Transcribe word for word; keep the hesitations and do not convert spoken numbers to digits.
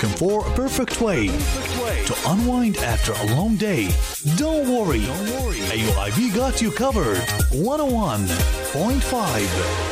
Looking for a perfect way to unwind after a long day? Don't worry. Don't worry. A U I V got you covered. one oh one point five